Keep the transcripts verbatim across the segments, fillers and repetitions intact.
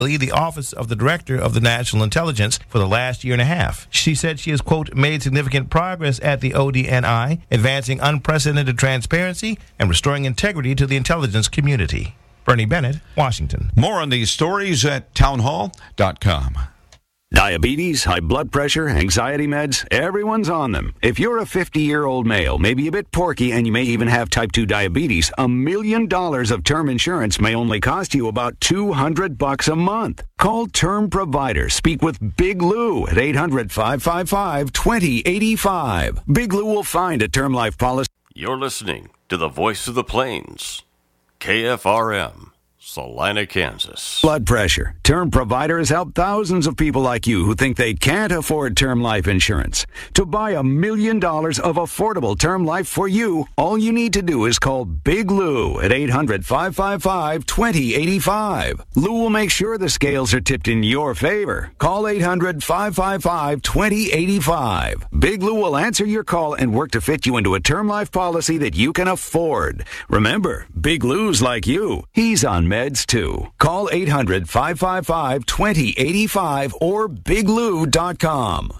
lead the office of the director of the National Intelligence for the last year and a half. She said she has, quote, made significant progress at the O D N I, advancing unprecedented transparency and restoring integrity to the intelligence community. Bernie Bennett, Washington. More on these stories at townhall dot com. Diabetes, high blood pressure, anxiety meds, everyone's on them. If you're a fifty-year-old male, maybe a bit porky, and you may even have type two diabetes, a million dollars of term insurance may only cost you about two hundred bucks a month. Call Term Provider. Speak with Big Lou at eight hundred, five five five, two zero eight five. Big Lou will find a term life policy. You're listening to the Voice of the Plains, K F R M. Salina, Kansas. Blood pressure. Term Providers help thousands of people like you who think they can't afford term life insurance. To buy a million dollars of affordable term life for you, all you need to do is call Big Lou at eight hundred, five five five, two zero eight five. Lou will make sure the scales are tipped in your favor. Call eight hundred, five five five, two zero eight five. Big Lou will answer your call and work to fit you into a term life policy that you can afford. Remember, Big Lou's like you. He's on meds too. Call eight hundred, five five five, two zero eight five or big lou dot com.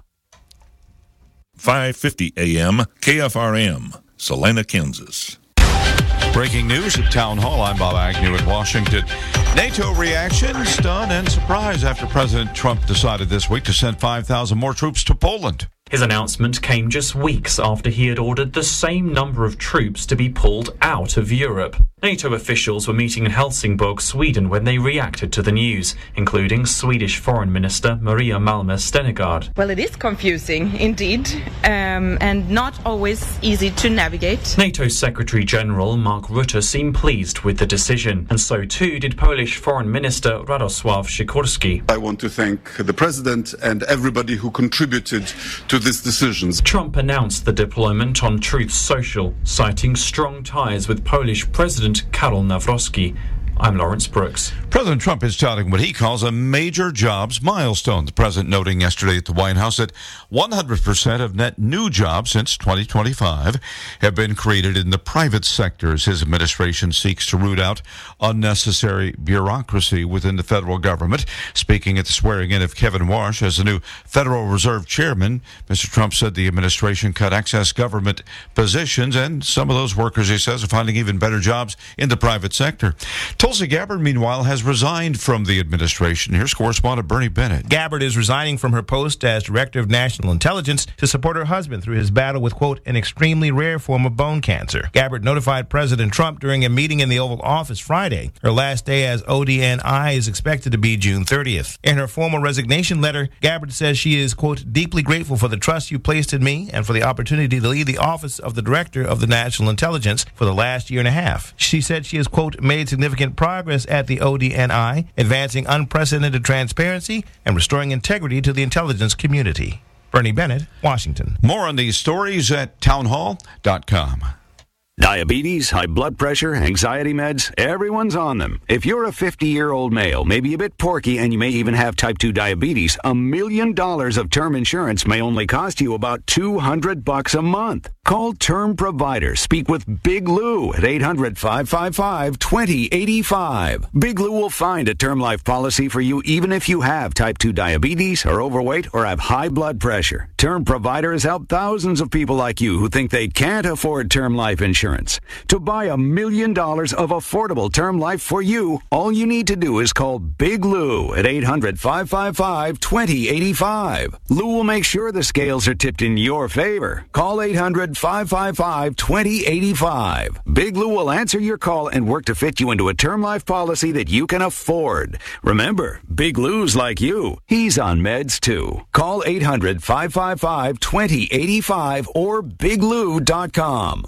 five fifty A M K F R M, Salina, Kansas. Breaking news at Town Hall. I'm Bob Agnew in Washington. NATO reaction, stun and surprise after President Trump decided this week to send five thousand more troops to Poland. His announcement came just weeks after he had ordered the same number of troops to be pulled out of Europe. NATO officials were meeting in Helsingborg, Sweden, when they reacted to the news, including Swedish Foreign Minister Maria Malmö Stenegard. Well, it is confusing, indeed, um, and not always easy to navigate. NATO Secretary General Mark Rutte seemed pleased with the decision, and so too did Polish Foreign Minister Radosław Sikorski. I want to thank the President and everybody who contributed to this decision. Trump announced the deployment on Truth Social, citing strong ties with Polish President Karol Nawrocki. I'm Lawrence Brooks. President Trump is touting what he calls a major jobs milestone. The president noting yesterday at the White House that one hundred percent of net new jobs since twenty twenty-five have been created in the private sector as his administration seeks to root out unnecessary bureaucracy within the federal government. Speaking at the swearing-in of Kevin Warsh as the new Federal Reserve Chairman, Mister Trump said the administration cut excess government positions, and some of those workers, he says, are finding even better jobs in the private sector. Tulsi Gabbard, meanwhile, has resigned from the administration. Here's correspondent Bernie Bennett. Gabbard is resigning from her post as Director of National Intelligence to support her husband through his battle with, quote, an extremely rare form of bone cancer. Gabbard notified President Trump during a meeting in the Oval Office Friday. Her last day as O D N I is expected to be June thirtieth. In her formal resignation letter, Gabbard says she is, quote, deeply grateful for the trust you placed in me and for the opportunity to lead the office of the Director of the National Intelligence for the last year and a half. She said she has, quote, made significant progress at the O D N I, advancing unprecedented transparency and restoring integrity to the intelligence community. Bernie Bennett, Washington. More on these stories at townhall dot com. Diabetes, high blood pressure, anxiety meds, everyone's on them. If you're a fifty-year-old male, maybe a bit porky, and you may even have type two diabetes, a million dollars of term insurance may only cost you about two hundred bucks a month. Call Term Provider. Speak with Big Lou at eight hundred, five five five, two zero eight five. Big Lou will find a term life policy for you even if you have type two diabetes, are overweight, or have high blood pressure. Term Provider has helped thousands of people like you who think they can't afford term life insurance. To buy a million dollars of affordable term life for you, all you need to do is call Big Lou at eight hundred, five five five, two zero eight five. Lou will make sure the scales are tipped in your favor. Call eight hundred, five five five, two zero eight five. Big Lou will answer your call and work to fit you into a term life policy that you can afford. Remember, Big Lou's like you. He's on meds too. Call eight hundred, five five five, two zero eight five or big lou dot com.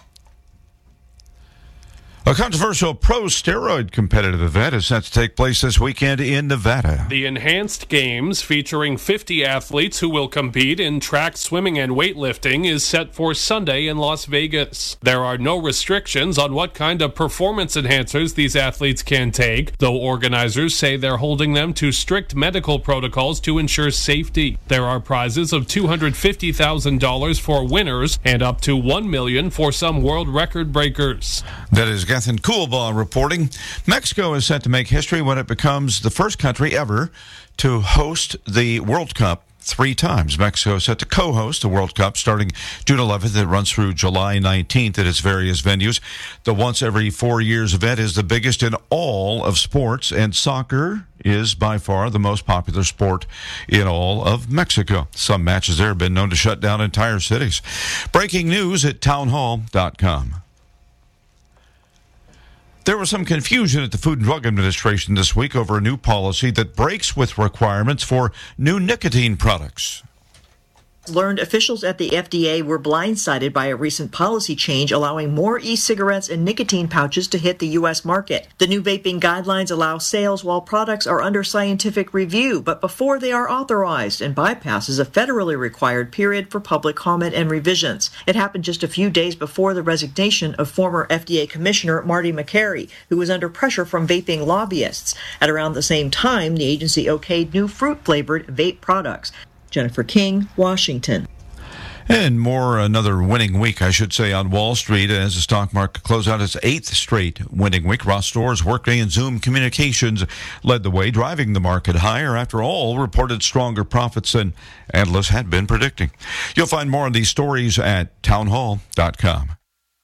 A controversial pro-steroid competitive event is set to take place this weekend in Nevada. The Enhanced Games, featuring fifty athletes who will compete in track, swimming, and weightlifting, is set for Sunday in Las Vegas. There are no restrictions on what kind of performance enhancers these athletes can take, though organizers say they're holding them to strict medical protocols to ensure safety. There are prizes of two hundred fifty thousand dollars for winners and up to one million dollars for some world record breakers. That is Gethin Coolbaugh reporting. Mexico is set to make history when it becomes the first country ever to host the World Cup three times. Mexico is set to co-host the World Cup starting June eleventh. It runs through July nineteenth at its various venues. The once every four years event is the biggest in all of sports, and soccer is by far the most popular sport in all of Mexico. Some matches there have been known to shut down entire cities. Breaking news at townhall dot com. There was some confusion at the Food and Drug Administration this week over a new policy that breaks with requirements for new nicotine products. Learned officials at the F D A were blindsided by a recent policy change allowing more e-cigarettes and nicotine pouches to hit the U S market. The new vaping guidelines allow sales while products are under scientific review, but before they are authorized, and bypasses a federally required period for public comment and revisions. It happened just a few days before the resignation of former F D A Commissioner Marty Makary, who was under pressure from vaping lobbyists. At around the same time, the agency okayed new fruit-flavored vape products. Jennifer King, Washington. And more, another winning week, I should say, on Wall Street as the stock market closed out its eighth straight winning week. Ross Stores, Workday, and Zoom Communications led the way, driving the market higher. After all, reported stronger profits than analysts had been predicting. You'll find more on these stories at townhall dot com.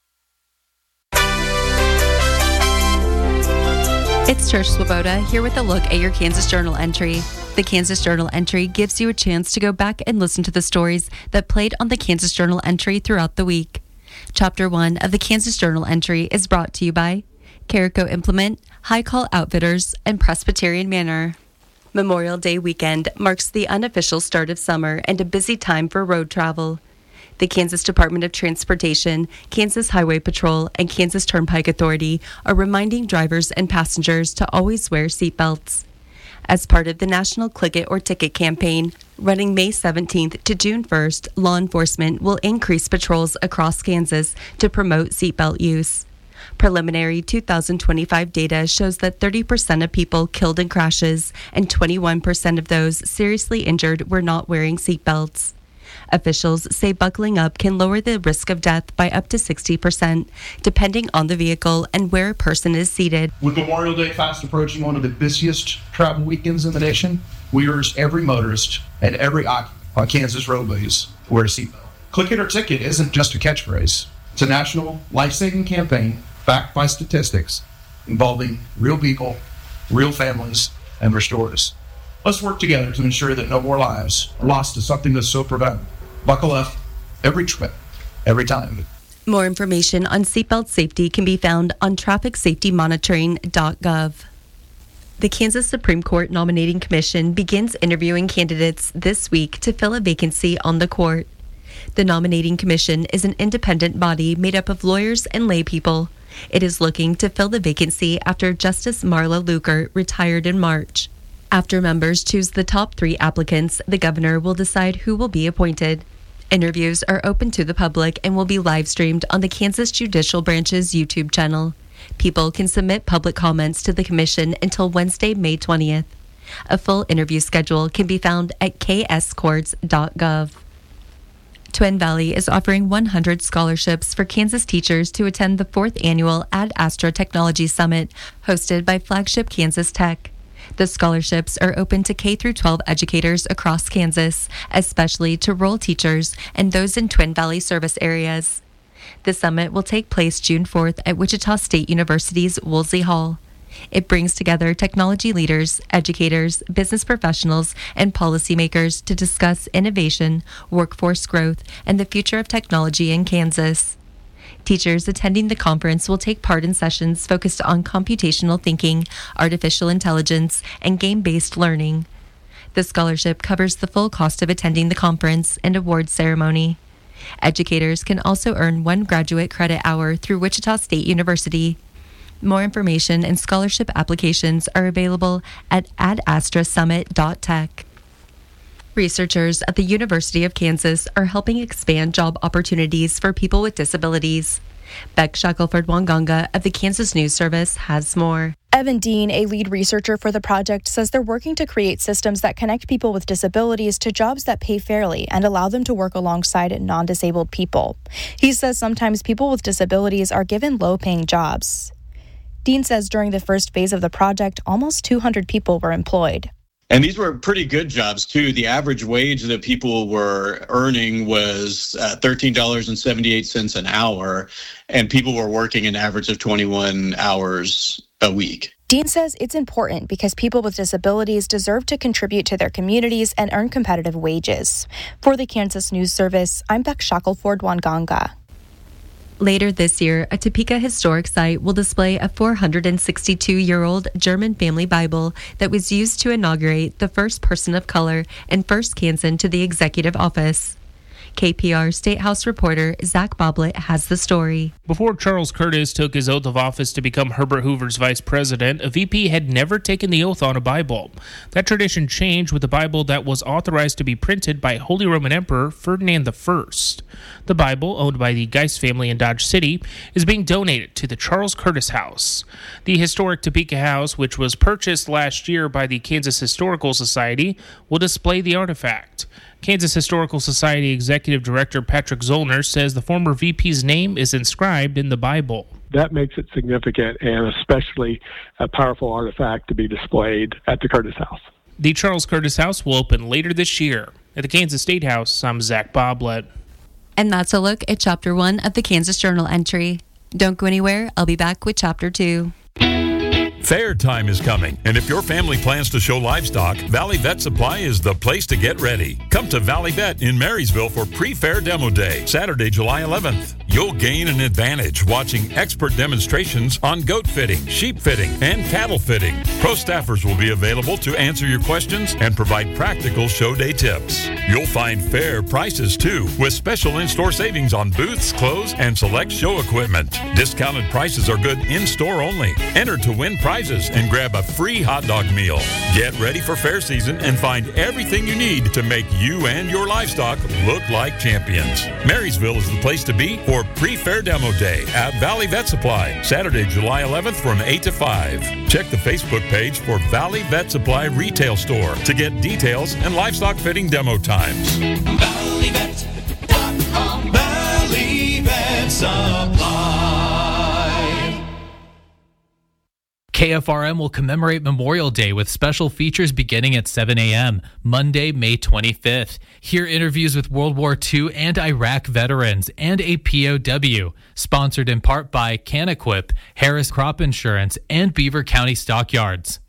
It's Trish Swoboda here with a look at your Kansas Journal entry. The Kansas Journal entry gives you a chance to go back and listen to the stories that played on the Kansas Journal entry throughout the week. Chapter one of the Kansas Journal entry is brought to you by Carico Implement, High Call Outfitters, and Presbyterian Manor. Memorial Day weekend marks the unofficial start of summer and a busy time for road travel. The Kansas Department of Transportation, Kansas Highway Patrol, and Kansas Turnpike Authority are reminding drivers and passengers to always wear seatbelts. As part of the National Click It or Ticket campaign, running May seventeenth to June first, law enforcement will increase patrols across Kansas to promote seatbelt use. Preliminary two thousand twenty-five data shows that thirty percent of people killed in crashes and twenty-one percent of those seriously injured were not wearing seatbelts. Officials say buckling up can lower the risk of death by up to sixty percent, depending on the vehicle and where a person is seated. With Memorial Day fast approaching, one of the busiest travel weekends in the nation, we urge every motorist and every occupant on Kansas roadways to wear a seatbelt. Click It or Ticket isn't just a catchphrase. It's a national life-saving campaign backed by statistics involving real people, real families, and restorers. Let's work together to ensure that no more lives are lost to something that's so preventable. Buckle up every trip, every time. More information on seatbelt safety can be found on traffic safety monitoring dot gov. The Kansas Supreme Court Nominating Commission begins interviewing candidates this week to fill a vacancy on the court. The Nominating Commission is an independent body made up of lawyers and lay people. It is looking to fill the vacancy after Justice Marla Luker retired in March. After members choose the top three applicants, the governor will decide who will be appointed. Interviews are open to the public and will be live streamed on the Kansas Judicial Branch's YouTube channel. People can submit public comments to the commission until Wednesday, May twentieth. A full interview schedule can be found at k s courts dot gov. Twin Valley is offering one hundred scholarships for Kansas teachers to attend the fourth annual Ad Astra Technology Summit, hosted by Flagship Kansas Tech. The scholarships are open to K through twelve educators across Kansas, especially to rural teachers and those in Twin Valley service areas. The summit will take place June fourth at Wichita State University's Woolsey Hall. It brings together technology leaders, educators, business professionals, and policymakers to discuss innovation, workforce growth, and the future of technology in Kansas. Teachers attending the conference will take part in sessions focused on computational thinking, artificial intelligence, and game-based learning. The scholarship covers the full cost of attending the conference and award ceremony. Educators can also earn one graduate credit hour through Wichita State University. More information and scholarship applications are available at ad astra summit dot tech. Researchers at the University of Kansas are helping expand job opportunities for people with disabilities. Beck Shackelford-Wanganga of the Kansas News Service has more. Evan Dean, a lead researcher for the project, says they're working to create systems that connect people with disabilities to jobs that pay fairly and allow them to work alongside non-disabled people. He says sometimes people with disabilities are given low-paying jobs. Dean says during the first phase of the project, almost two hundred people were employed. And these were pretty good jobs, too. The average wage that people were earning was uh, thirteen dollars and seventy-eight cents an hour, and people were working an average of twenty-one hours a week. Dean says it's important because people with disabilities deserve to contribute to their communities and earn competitive wages. For the Kansas News Service, I'm Beck Shackelford Wanganga. Later this year, a Topeka historic site will display a four hundred sixty-two-year-old German family Bible that was used to inaugurate the first person of color and first Kansan to the executive office. K P R State House reporter Zach Boblet has the story. Before Charles Curtis took his oath of office to become Herbert Hoover's vice president, a V P had never taken the oath on a Bible. That tradition changed with the Bible that was authorized to be printed by Holy Roman Emperor Ferdinand the First. The Bible, owned by the Geist family in Dodge City, is being donated to the Charles Curtis House. The historic Topeka House, which was purchased last year by the Kansas Historical Society, will display the artifact. Kansas Historical Society Executive Director Patrick Zollner says the former V P's name is inscribed in the Bible. That makes it significant and especially a powerful artifact to be displayed at the Curtis House. The Charles Curtis House will open later this year. At the Kansas State House, I'm Zach Boblet. And that's a look at Chapter one of the Kansas Journal entry. Don't go anywhere. I'll be back with Chapter two. Fair time is coming, and if your family plans to show livestock, Valley Vet Supply is the place to get ready. Come to Valley Vet in Marysville for Pre-Fair Demo Day, Saturday, July eleventh. You'll gain an advantage watching expert demonstrations on goat fitting, sheep fitting, and cattle fitting. Pro staffers will be available to answer your questions and provide practical show day tips. You'll find fair prices, too, with special in-store savings on booths, clothes, and select show equipment. Discounted prices are good in-store only. Enter to win prizes and grab a free hot dog meal. Get ready for fair season and find everything you need to make you and your livestock look like champions. Marysville is the place to be for Pre-Fair Demo Day at Valley Vet Supply, Saturday, July eleventh from eight to five. Check the Facebook page for Valley Vet Supply Retail Store to get details and livestock fitting demo times. Valley Vet dot com. Valley Vet Supply. K F R M will commemorate Memorial Day with special features beginning at seven a.m., Monday, May twenty-fifth. Hear interviews with World War Two and Iraq veterans and a P O W. Sponsored in part by CanEquip, Harris Crop Insurance, and Beaver County Stockyards.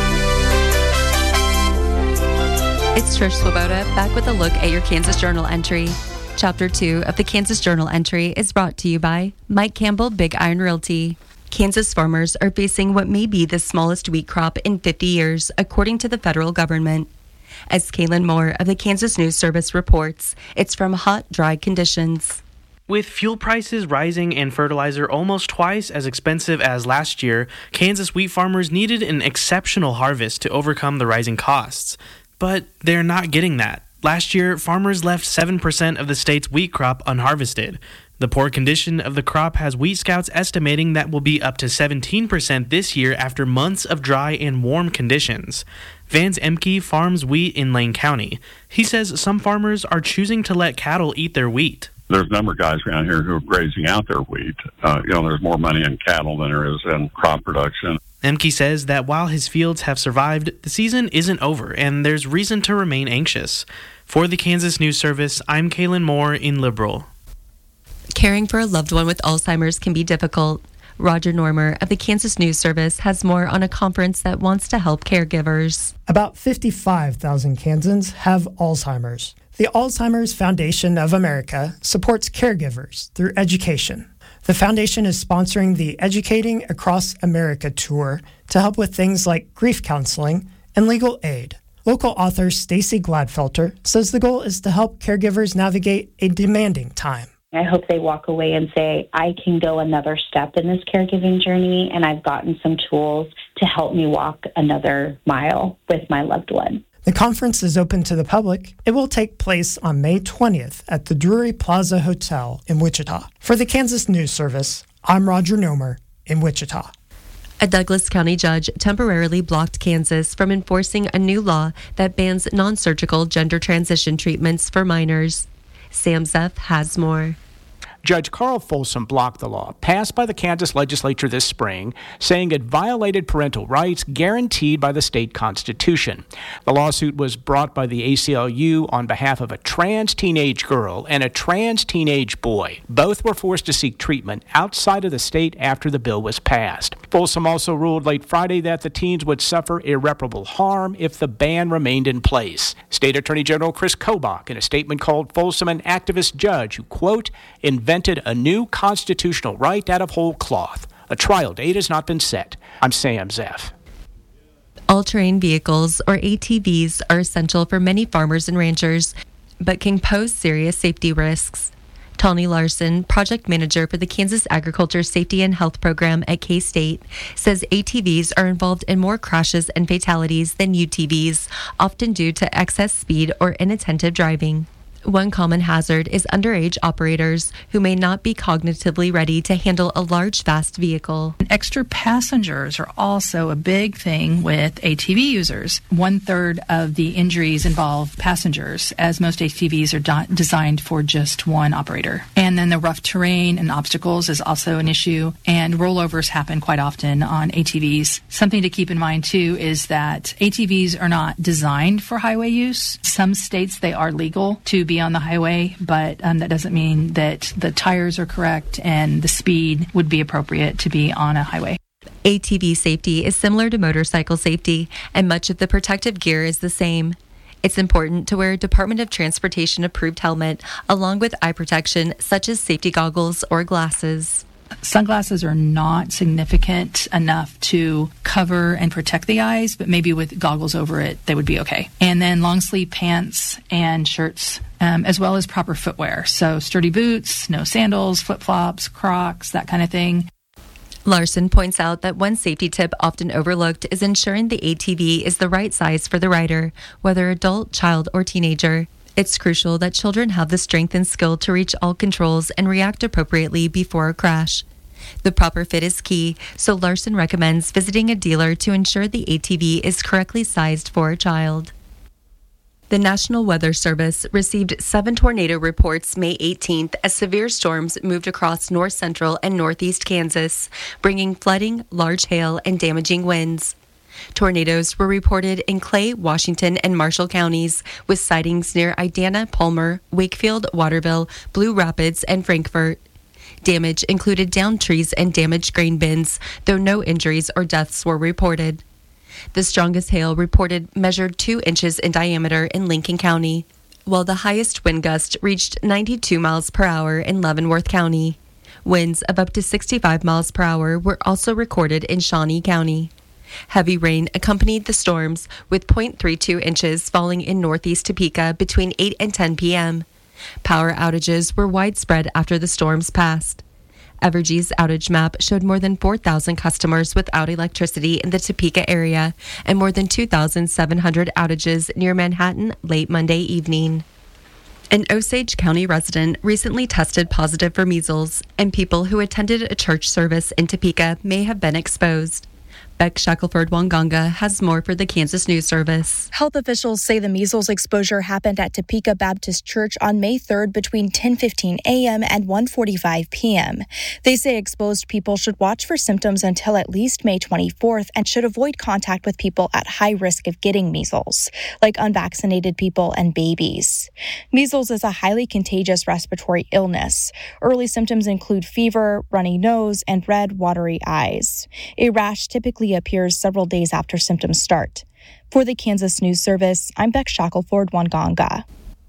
It's Trish Swoboda back with a look at your Kansas Journal entry. Chapter two of the Kansas Journal entry is brought to you by Mike Campbell Big Iron Realty. Kansas farmers are facing what may be the smallest wheat crop in fifty years, according to the federal government. As Kaylin Moore of the Kansas News Service reports, it's from hot, dry conditions. With fuel prices rising and fertilizer almost twice as expensive as last year, Kansas wheat farmers needed an exceptional harvest to overcome the rising costs. But they're not getting that. Last year, farmers left seven percent of the state's wheat crop unharvested. The poor condition of the crop has Wheat Scouts estimating that will be up to seventeen percent this year after months of dry and warm conditions. Vance Emke farms wheat in Lane County. He says some farmers are choosing to let cattle eat their wheat. There's a number of guys around here who are grazing out their wheat. Uh, you know, there's more money in cattle than there is in crop production. Emke says that while his fields have survived, the season isn't over, and there's reason to remain anxious. For the Kansas News Service, I'm Kaylin Moore in Liberal. Caring for a loved one with Alzheimer's can be difficult. Roger Normer of the Kansas News Service has more on a conference that wants to help caregivers. About fifty-five thousand Kansans have Alzheimer's. The Alzheimer's Foundation of America supports caregivers through education. The foundation is sponsoring the Educating Across America tour to help with things like grief counseling and legal aid. Local author Stacy Gladfelter says the goal is to help caregivers navigate a demanding time. I hope they walk away and say, I can go another step in this caregiving journey, and I've gotten some tools to help me walk another mile with my loved one. The conference is open to the public. It will take place on May twentieth at the Drury Plaza Hotel in Wichita. For the Kansas News Service, I'm Roger Nomer in Wichita. A Douglas County judge temporarily blocked Kansas from enforcing a new law that bans non-surgical gender transition treatments for minors. Sam Zeff has more. Judge Carl Folsom blocked the law passed by the Kansas legislature this spring, saying it violated parental rights guaranteed by the state constitution. The lawsuit was brought by the A C L U on behalf of a trans teenage girl and a trans teenage boy. Both were forced to seek treatment outside of the state after the bill was passed. Folsom also ruled late Friday that the teens would suffer irreparable harm if the ban remained in place. State Attorney General Chris Kobach, in a statement, called Folsom an activist judge who, quote, invented a new constitutional right out of whole cloth. A trial date has not been set. I'm Sam Zeff. All-terrain vehicles, or A T Vs, are essential for many farmers and ranchers, but can pose serious safety risks. Tawny Larson, project manager for the Kansas Agriculture Safety and Health Program at K-State, says A T Vs are involved in more crashes and fatalities than U T Vs, often due to excess speed or inattentive driving. One common hazard is underage operators who may not be cognitively ready to handle a large, fast vehicle. Extra passengers are also a big thing with A T V users. One third of the injuries involve passengers, as most A T Vs are do- designed for just one operator. And then the rough terrain and obstacles is also an issue, and rollovers happen quite often on A T Vs. Something to keep in mind, too, is that A T Vs are not designed for highway use. Some states they are legal to be on the highway, but um, that doesn't mean that the tires are correct and the speed would be appropriate to be on a highway. A T V safety is similar to motorcycle safety, and much of the protective gear is the same. It's important to wear a Department of Transportation approved helmet along with eye protection such as safety goggles or glasses. Sunglasses are not significant enough to cover and protect the eyes, but maybe with goggles over it, they would be okay. And then long sleeve pants and shirts, um, as well as proper footwear. So sturdy boots, no sandals, flip-flops, Crocs, that kind of thing. Larson points out that one safety tip often overlooked is ensuring the A T V is the right size for the rider, whether adult, child, or teenager. It's crucial that children have the strength and skill to reach all controls and react appropriately before a crash. The proper fit is key, so Larson recommends visiting a dealer to ensure the A T V is correctly sized for a child. The National Weather Service received seven tornado reports May eighteenth as severe storms moved across north central and northeast Kansas, bringing flooding, large hail, and damaging winds. Tornadoes were reported in Clay, Washington, and Marshall counties, with sightings near Idana, Palmer, Wakefield, Waterville, Blue Rapids, and Frankfort. Damage included downed trees and damaged grain bins, though no injuries or deaths were reported. The strongest hail reported measured two inches in diameter in Lincoln County, while the highest wind gust reached ninety-two miles per hour in Leavenworth County. Winds of up to sixty-five miles per hour were also recorded in Shawnee County. Heavy rain accompanied the storms, with zero point three two inches falling in northeast Topeka between eight and ten p.m. Power outages were widespread after the storms passed. Evergy's outage map showed more than four thousand customers without electricity in the Topeka area and more than two thousand seven hundred outages near Manhattan late Monday evening. An Osage County resident recently tested positive for measles, and people who attended a church service in Topeka may have been exposed. Beck Shackelford-Wanganga has more for the Kansas News Service. Health officials say the measles exposure happened at Topeka Baptist Church on May third between ten fifteen a.m. and one forty-five p.m. They say exposed people should watch for symptoms until at least May twenty-fourth and should avoid contact with people at high risk of getting measles, like unvaccinated people and babies. Measles is a highly contagious respiratory illness. Early symptoms include fever, runny nose, and red, watery eyes. A rash typically appears several days after symptoms start. For the Kansas News Service, I'm Beck Shackelford-Wanganga.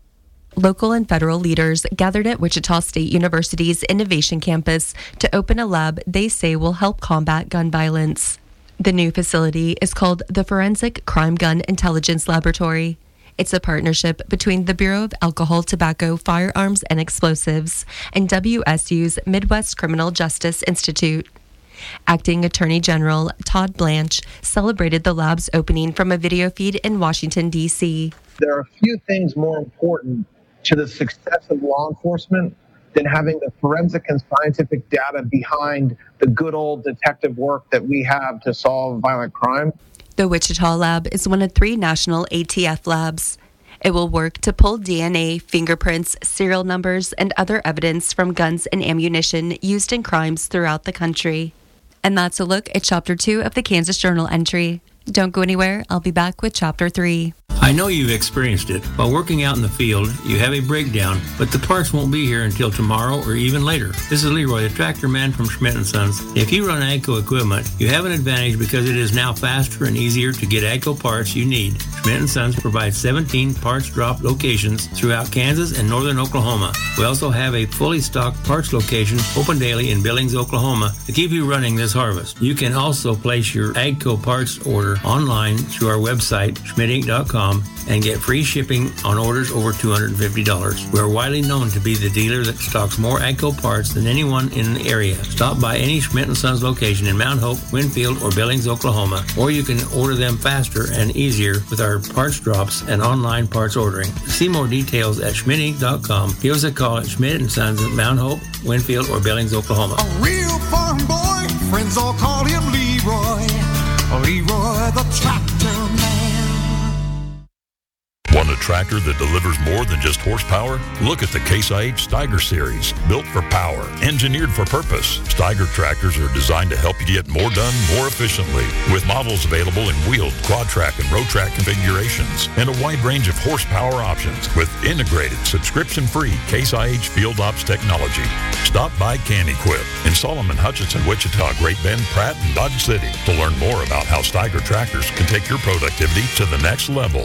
Local and federal leaders gathered at Wichita State University's Innovation Campus to open a lab they say will help combat gun violence. The new facility is called the Forensic Crime Gun Intelligence Laboratory. It's a partnership between the Bureau of Alcohol, Tobacco, Firearms, and Explosives and W S U's Midwest Criminal Justice Institute. Acting Attorney General Todd Blanche celebrated the lab's opening from a video feed in Washington, D C. There are few things more important to the success of law enforcement than having the forensic and scientific data behind the good old detective work that we have to solve violent crime. The Wichita lab is one of three national A T F labs. It will work to pull D N A, fingerprints, serial numbers, and other evidence from guns and ammunition used in crimes throughout the country. And that's a look at Chapter two of the Kansas Journal entry. Don't go anywhere. I'll be back with Chapter three. I know you've experienced it. While working out in the field, you have a breakdown, but the parts won't be here until tomorrow or even later. This is Leroy, the tractor man from Schmidt and Sons. If you run AGCO equipment, you have an advantage because it is now faster and easier to get AGCO parts you need. Schmidt and Sons provides seventeen parts drop locations throughout Kansas and northern Oklahoma. We also have a fully stocked parts location open daily in Billings, Oklahoma to keep you running this harvest. You can also place your AGCO parts order online through our website, schmidt inc dot com, and get free shipping on orders over two hundred fifty dollars. We are widely known to be the dealer that stocks more AGCO parts than anyone in the area. Stop by any Schmidt and Sons location in Mount Hope, Winfield, or Billings, Oklahoma, or you can order them faster and easier with our parts drops and online parts ordering. See more details at schmidt inc dot com. Give us a call at Schmidt and Sons at Mount Hope, Winfield, or Billings, Oklahoma. A real farm boy, friends all call him Leroy. Leroy the tractor man. Want a tractor that delivers more than just horsepower? Look at the Case I H Steiger series. Built for power, engineered for purpose. Steiger tractors are designed to help you get more done more efficiently. With models available in wheeled, quad track, and road track configurations. And a wide range of horsepower options with integrated, subscription-free Case I H Field Ops technology. Stop by Can Equip in Solomon, Hutchinson, Wichita, Great Bend, Pratt, and Dodge City to learn more about how Steiger tractors can take your productivity to the next level.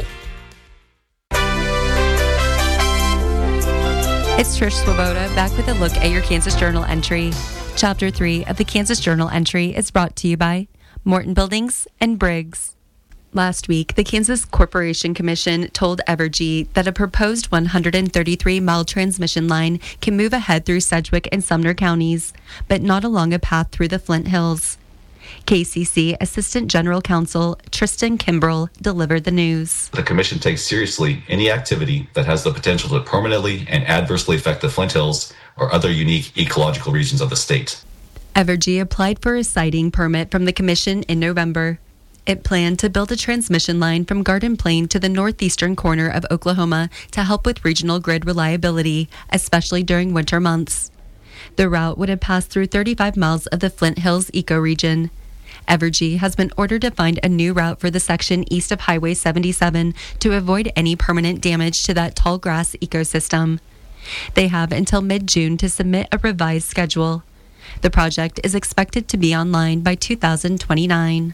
It's Trish Swoboda back with a look at your Kansas Journal entry. Chapter three of the Kansas Journal entry is brought to you by Morton Buildings and Briggs. Last week, the Kansas Corporation Commission told Evergy that a proposed one hundred thirty-three mile transmission line can move ahead through Sedgwick and Sumner counties, but not along a path through the Flint Hills. K C C Assistant General Counsel Tristan Kimbrell delivered the news. The Commission takes seriously any activity that has the potential to permanently and adversely affect the Flint Hills or other unique ecological regions of the state. Evergy applied for a siting permit from the Commission in November. It planned to build a transmission line from Garden Plain to the northeastern corner of Oklahoma to help with regional grid reliability, especially during winter months. The route would have passed through thirty-five miles of the Flint Hills ecoregion. Evergy has been ordered to find a new route for the section east of Highway seventy-seven to avoid any permanent damage to that tall grass ecosystem. They have until mid-June to submit a revised schedule. The project is expected to be online by two thousand twenty-nine.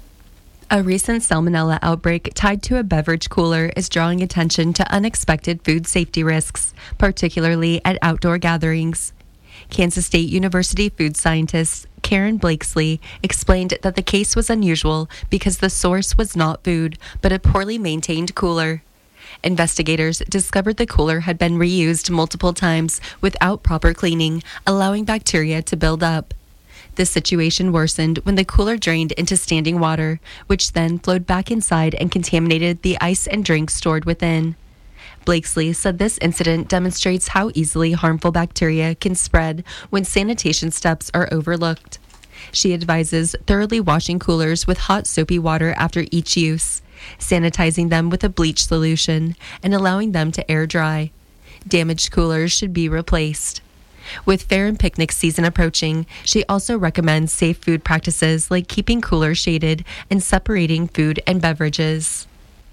A recent salmonella outbreak tied to a beverage cooler is drawing attention to unexpected food safety risks, particularly at outdoor gatherings. Kansas State University food scientist Karen Blakesley explained that the case was unusual because the source was not food, but a poorly maintained cooler. Investigators discovered the cooler had been reused multiple times without proper cleaning, allowing bacteria to build up. The situation worsened when the cooler drained into standing water, which then flowed back inside and contaminated the ice and drinks stored within. Blakesley said this incident demonstrates how easily harmful bacteria can spread when sanitation steps are overlooked. She advises thoroughly washing coolers with hot soapy water after each use, sanitizing them with a bleach solution, and allowing them to air dry. Damaged coolers should be replaced. With fair and picnic season approaching, she also recommends safe food practices like keeping coolers shaded and separating food and beverages.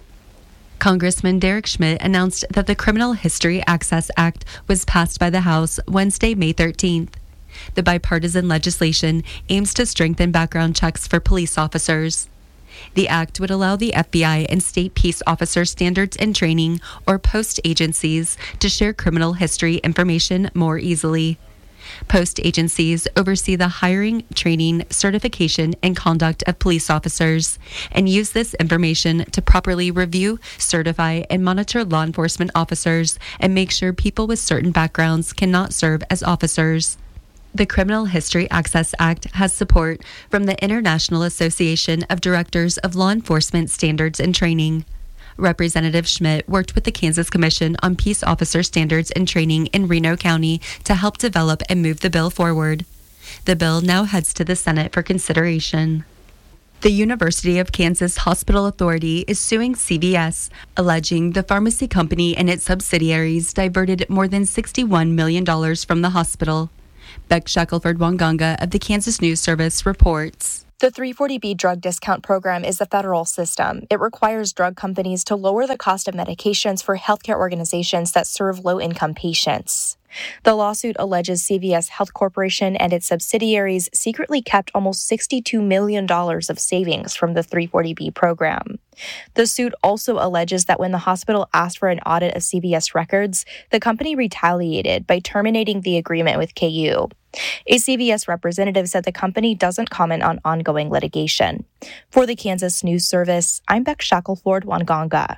Congressman Derek Schmidt announced that the Criminal History Access Act was passed by the House Wednesday, May thirteenth. The bipartisan legislation aims to strengthen background checks for police officers. The act would allow the F B I and state peace officer standards and training, or POST agencies, to share criminal history information more easily. POST agencies oversee the hiring, training, certification, and conduct of police officers and use this information to properly review, certify, and monitor law enforcement officers and make sure people with certain backgrounds cannot serve as officers. The Criminal History Access Act has support from the International Association of Directors of Law Enforcement Standards and Training. Representative Schmidt worked with the Kansas Commission on Peace Officer Standards and Training in Reno County to help develop and move the bill forward. The bill now heads to the Senate for consideration. The University of Kansas Hospital Authority is suing C V S, alleging the pharmacy company and its subsidiaries diverted more than sixty-one million dollars from the hospital. Beck Shackelford-Wanganga of the Kansas News Service reports. The three forty B drug discount program is the federal system. It requires drug companies to lower the cost of medications for healthcare organizations that serve low-income patients. The lawsuit alleges C V S Health Corporation and its subsidiaries secretly kept almost sixty-two million dollars of savings from the three forty B program. The suit also alleges that when the hospital asked for an audit of C V S records, the company retaliated by terminating the agreement with K U. A C V S representative said the company doesn't comment on ongoing litigation. For the Kansas News Service, I'm Beck Shackelford-Wanganga.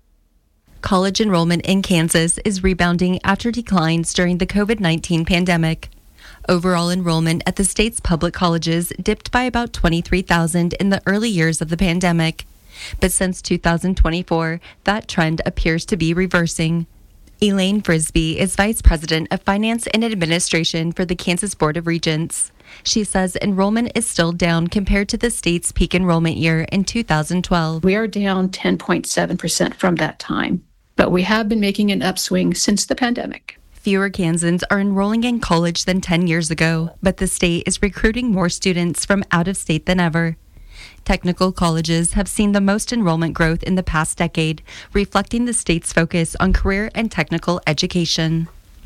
College enrollment in Kansas is rebounding after declines during the covid nineteen pandemic. Overall enrollment at the state's public colleges dipped by about twenty-three thousand in the early years of the pandemic. But since two thousand twenty-four, that trend appears to be reversing. Elaine Frisbee is Vice President of Finance and Administration for the Kansas Board of Regents. She says enrollment is still down compared to the state's peak enrollment year in two thousand twelve. We are down ten point seven percent from that time, but we have been making an upswing since the pandemic. Fewer Kansans are enrolling in college than ten years ago, but the state is recruiting more students from out of state than ever. Technical colleges have seen the most enrollment growth in the past decade, reflecting the state's focus on career and technical education.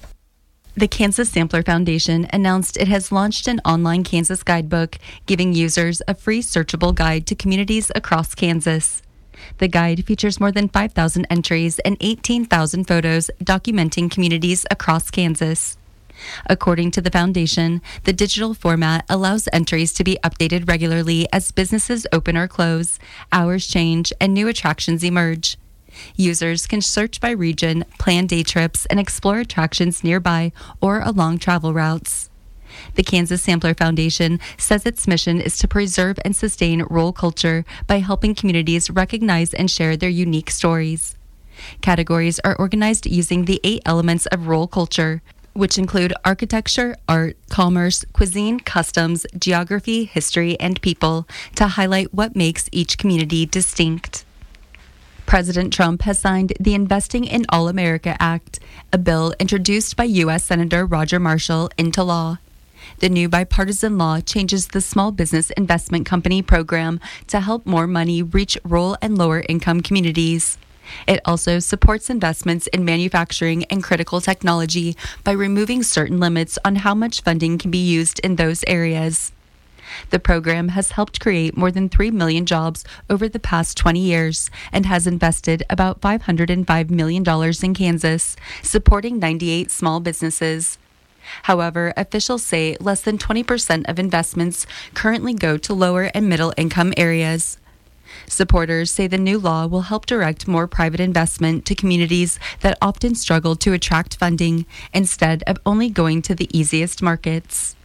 The Kansas Sampler Foundation announced it has launched an online Kansas guidebook, giving users a free searchable guide to communities across Kansas. The guide features more than five thousand entries and eighteen thousand photos documenting communities across Kansas. According to the foundation, the digital format allows entries to be updated regularly as businesses open or close, hours change, and new attractions emerge. Users can search by region, plan day trips, and explore attractions nearby or along travel routes. The Kansas Sampler Foundation says its mission is to preserve and sustain rural culture by helping communities recognize and share their unique stories. Categories are organized using the eight elements of rural culture, which include architecture, art, commerce, cuisine, customs, geography, history, and people, to highlight what makes each community distinct. President Trump has signed the Investing in All America Act, a bill introduced by U S Senator Roger Marshall, into law. The new bipartisan law changes the Small Business Investment Company program to help more money reach rural and lower-income communities. It also supports investments in manufacturing and critical technology by removing certain limits on how much funding can be used in those areas. The program has helped create more than three million jobs over the past twenty years and has invested about five hundred five million dollars in Kansas, supporting ninety-eight small businesses. However, officials say less than twenty percent of investments currently go to lower and middle income areas. Supporters say the new law will help direct more private investment to communities that often struggle to attract funding instead of only going to the easiest markets.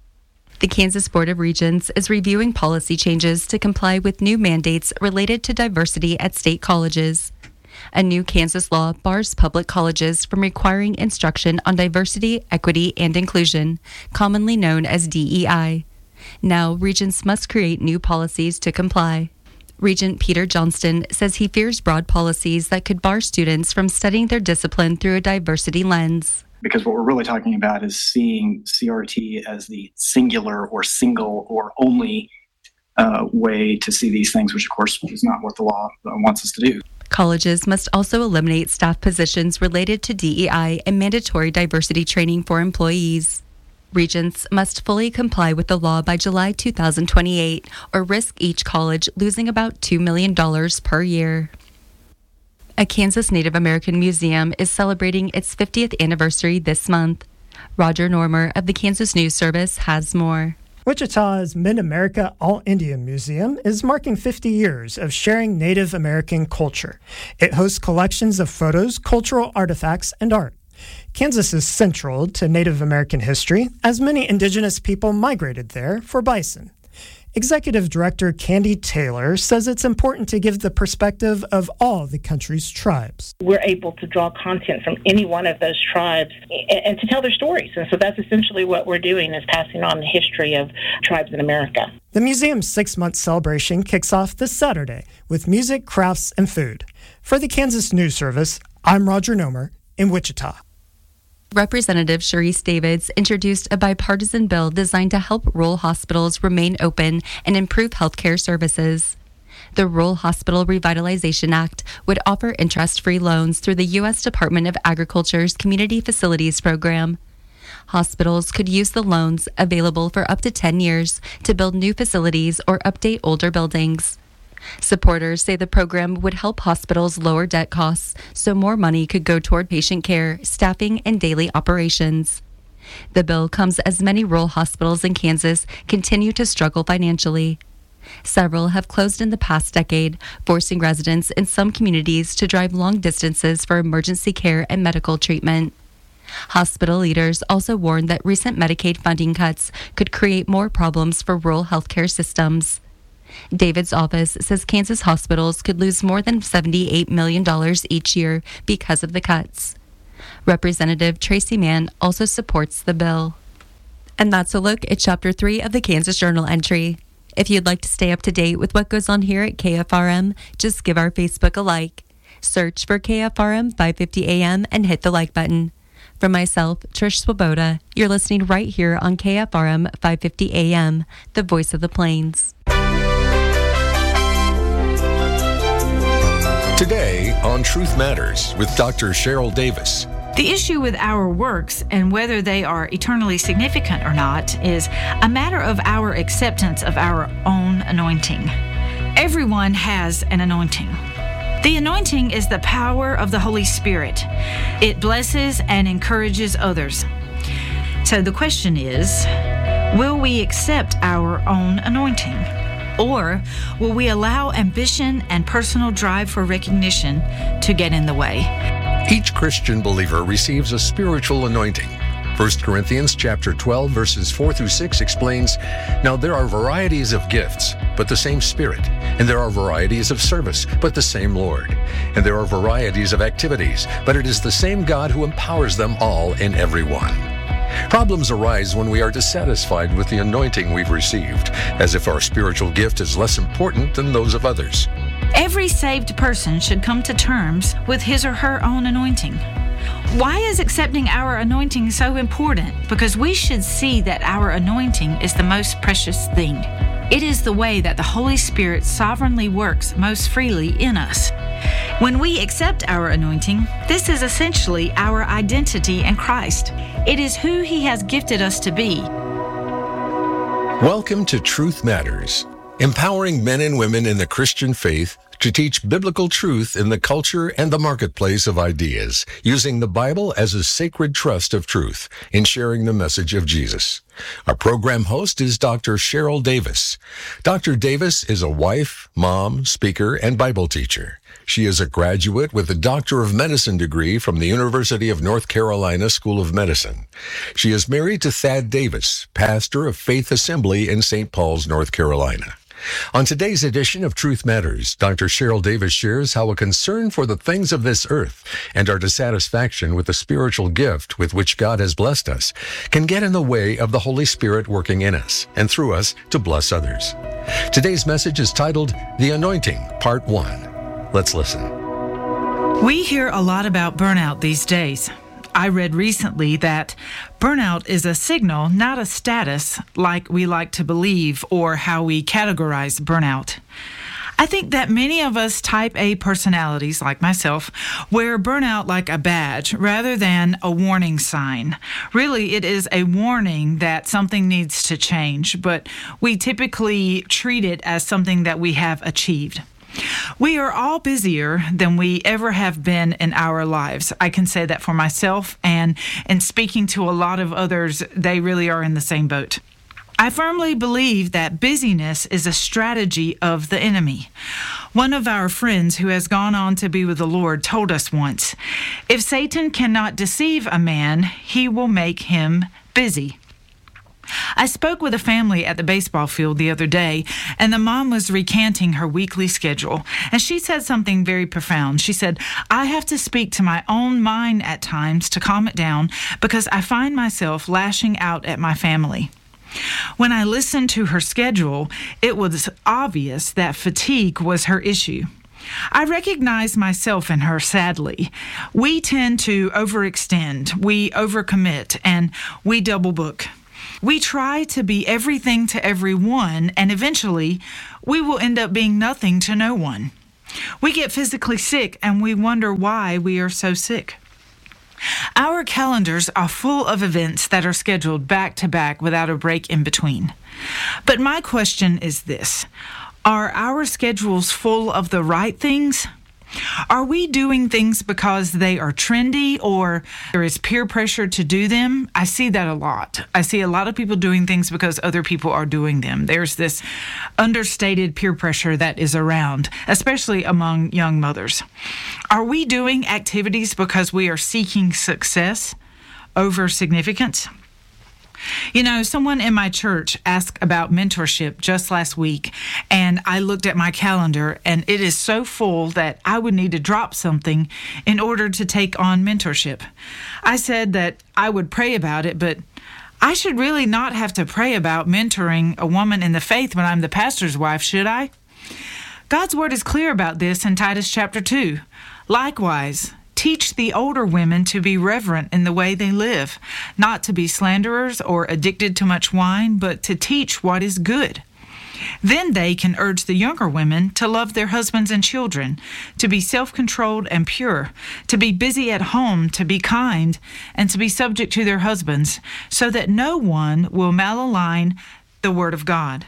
The Kansas Board of Regents is reviewing policy changes to comply with new mandates related to diversity at state colleges. A new Kansas law bars public colleges from requiring instruction on diversity, equity, and inclusion, commonly known as D E I. Now, regents must create new policies to comply. Regent Peter Johnston says he fears broad policies that could bar students from studying their discipline through a diversity lens. Because what we're really talking about is seeing C R T as the singular or single or only uh, way to see these things, which of course is not what the law wants us to do. Colleges must also eliminate staff positions related to D E I and mandatory diversity training for employees. Regents must fully comply with the law by July two thousand twenty-eight or risk each college losing about two million dollars per year. A Kansas Native American museum is celebrating its fiftieth anniversary this month. Roger Normer of the Kansas News Service has more. Wichita's Mid-America All-Indian Museum is marking fifty years of sharing Native American culture. It hosts collections of photos, cultural artifacts, and art. Kansas is central to Native American history, as many indigenous people migrated there for bison. Executive Director Candy Taylor says it's important to give the perspective of all the country's tribes. We're able to draw content from any one of those tribes and, and to tell their stories. And so that's essentially what we're doing, is passing on the history of tribes in America. The museum's six-month celebration kicks off this Saturday with music, crafts, and food. For the Kansas News Service, I'm Roger Nomer in Wichita. Representative Sharice Davids introduced a bipartisan bill designed to help rural hospitals remain open and improve healthcare services. The Rural Hospital Revitalization Act would offer interest-free loans through the U S Department of Agriculture's Community Facilities Program. Hospitals could use the loans, available for up to ten years, to build new facilities or update older buildings. Supporters say the program would help hospitals lower debt costs so more money could go toward patient care, staffing, and daily operations. The bill comes as many rural hospitals in Kansas continue to struggle financially. Several have closed in the past decade, forcing residents in some communities to drive long distances for emergency care and medical treatment. Hospital leaders also warned that recent Medicaid funding cuts could create more problems for rural healthcare systems. David's office says Kansas hospitals could lose more than seventy-eight million dollars each year because of the cuts. Representative Tracy Mann also supports the bill. And that's a look at Chapter three of the Kansas Journal entry. If you'd like to stay up to date with what goes on here at K F R M, just give our Facebook a like. Search for K F R M five fifty A M and hit the like button. For myself, Trish Swoboda, you're listening right here on K F R M five fifty A M, the voice of the Plains. Today on Truth Matters with Doctor Cheryl Davis. The issue with our works and whether they are eternally significant or not is a matter of our acceptance of our own anointing. Everyone has an anointing. The anointing is the power of the Holy Spirit. It blesses and encourages others. So the question is, will we accept our own anointing? Or will we allow ambition and personal drive for recognition to get in the way? Each Christian believer receives a spiritual anointing. First Corinthians chapter twelve, verses four through six explains, "Now there are varieties of gifts, but the same Spirit. And there are varieties of service, but the same Lord. And there are varieties of activities, but it is the same God who empowers them all in every one." Problems arise when we are dissatisfied with the anointing we've received, as if our spiritual gift is less important than those of others. Every saved person should come to terms with his or her own anointing. Why is accepting our anointing so important? Because we should see that our anointing is the most precious thing. It is the way that the Holy Spirit sovereignly works most freely in us. When we accept our anointing, this is essentially our identity in Christ. It is who He has gifted us to be. Welcome to Truth Matters, empowering men and women in the Christian faith to teach biblical truth in the culture and the marketplace of ideas, using the Bible as a sacred trust of truth in sharing the message of Jesus. Our program host is Doctor Cheryl Davis. Doctor Davis is a wife, mom, speaker, and Bible teacher. She is a graduate with a Doctor of Medicine degree from the University of North Carolina School of Medicine. She is married to Thad Davis, pastor of Faith Assembly in Saint Paul's, North Carolina. On today's edition of Truth Matters, Doctor Cheryl Davis shares how a concern for the things of this earth and our dissatisfaction with the spiritual gift with which God has blessed us can get in the way of the Holy Spirit working in us and through us to bless others. Today's message is titled The Anointing, Part one. Let's listen. We hear a lot about burnout these days. I read recently that burnout is a signal, not a status, like we like to believe, or how we categorize burnout. I think that many of us type A personalities, like myself, wear burnout like a badge rather than a warning sign. Really, it is a warning that something needs to change, but we typically treat it as something that we have achieved. We are all busier than we ever have been in our lives. I can say that for myself, and in speaking to a lot of others, they really are in the same boat. I firmly believe that busyness is a strategy of the enemy. One of our friends who has gone on to be with the Lord told us once, if Satan cannot deceive a man, he will make him busy. I spoke with a family at the baseball field the other day, and the mom was recanting her weekly schedule, and she said something very profound. She said, I have to speak to my own mind at times to calm it down because I find myself lashing out at my family. When I listened to her schedule, it was obvious that fatigue was her issue. I recognize myself in her, sadly. We tend to overextend, we overcommit, and we double book. We try to be everything to everyone, and eventually we will end up being nothing to no one. We get physically sick, and we wonder why we are so sick. Our calendars are full of events that are scheduled back to back without a break in between. But my question is this: are our schedules full of the right things? Are we doing things because they are trendy or there is peer pressure to do them? I see that a lot. I see a lot of people doing things because other people are doing them. There's this understated peer pressure that is around, especially among young mothers. Are we doing activities because we are seeking success over significance? You know, someone in my church asked about mentorship just last week, and I looked at my calendar, and it is so full that I would need to drop something in order to take on mentorship. I said that I would pray about it, but I should really not have to pray about mentoring a woman in the faith when I'm the pastor's wife, should I? God's word is clear about this in Titus chapter two. Likewise, teach the older women to be reverent in the way they live, not to be slanderers or addicted to much wine, but to teach what is good. Then they can urge the younger women to love their husbands and children, to be self-controlled and pure, to be busy at home, to be kind, and to be subject to their husbands, so that no one will malalign the word of God.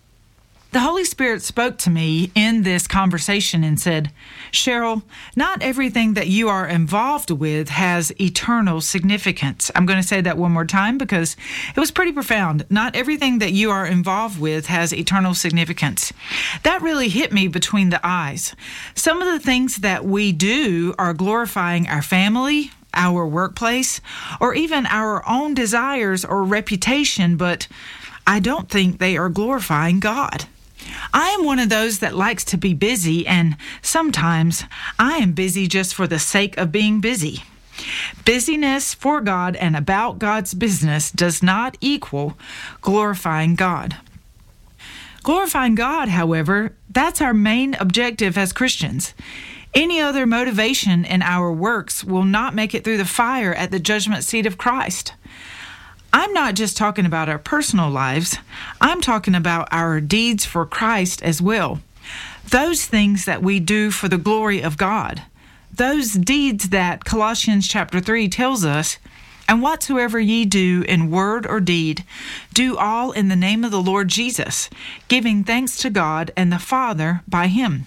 The Holy Spirit spoke to me in this conversation and said, Cheryl, not everything that you are involved with has eternal significance. I'm going to say that one more time because it was pretty profound. Not everything that you are involved with has eternal significance. That really hit me between the eyes. Some of the things that we do are glorifying our family, our workplace, or even our own desires or reputation, but I don't think they are glorifying God. I am one of those that likes to be busy, and sometimes I am busy just for the sake of being busy. Busyness for God and about God's business does not equal glorifying God. Glorifying God, however, that's our main objective as Christians. Any other motivation in our works will not make it through the fire at the judgment seat of Christ. I'm not just talking about our personal lives. I'm talking about our deeds for Christ as well. Those things that we do for the glory of God. Those deeds that Colossians chapter three tells us, and whatsoever ye do in word or deed, do all in the name of the Lord Jesus, giving thanks to God and the Father by him.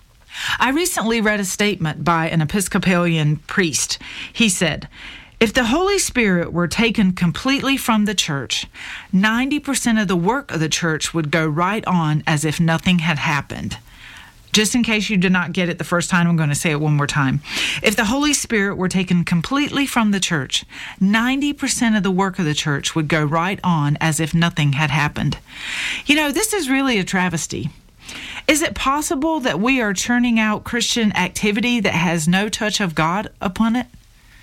I recently read a statement by an Episcopalian priest. He said, if the Holy Spirit were taken completely from the church, ninety percent of the work of the church would go right on as if nothing had happened. Just in case you did not get it the first time, I'm going to say it one more time. If the Holy Spirit were taken completely from the church, ninety percent of the work of the church would go right on as if nothing had happened. You know, this is really a travesty. Is it possible that we are churning out Christian activity that has no touch of God upon it?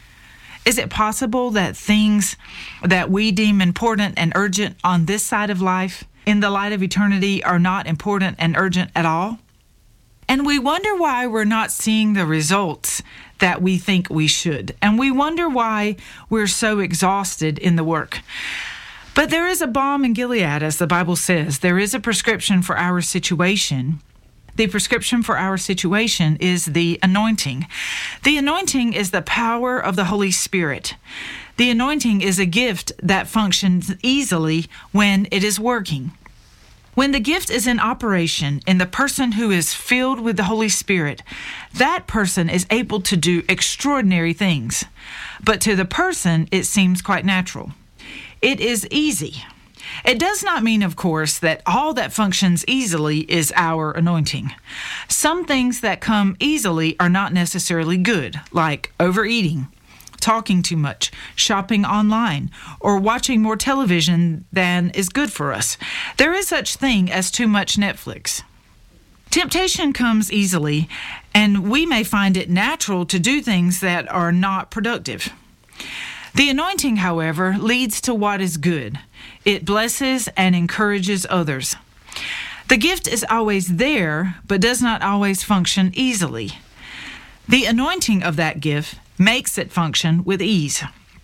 Is it possible that things that we deem important and urgent on this side of life, in the light of eternity, are not important and urgent at all? And we wonder why we're not seeing the results that we think we should. And we wonder why we're so exhausted in the work. But there is a balm in Gilead, as the Bible says. There is a prescription for our situation. The prescription for our situation is the anointing. The anointing is the power of the Holy Spirit. The anointing is a gift that functions easily when it is working. When the gift is in operation in the person who is filled with the Holy Spirit, that person is able to do extraordinary things. But to the person, it seems quite natural. It is easy. It does not mean, of course, that all that functions easily is our anointing. Some things that come easily are not necessarily good, like overeating, talking too much, shopping online, or watching more television than is good for us. There is such thing as too much Netflix. Temptation comes easily, and we may find it natural to do things that are not productive. The anointing, however, leads to what is good. It blesses and encourages others. The gift is always there, but does not always function easily. The anointing of that gift makes it function with ease.